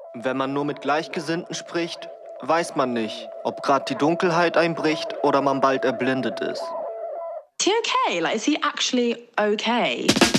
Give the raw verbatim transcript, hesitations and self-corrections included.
Wenn man nur mit Gleichgesinnten spricht, weiß man nicht, ob gerade die Dunkelheit einbricht oder man bald erblindet ist. Is he okay? Like, is he actually okay?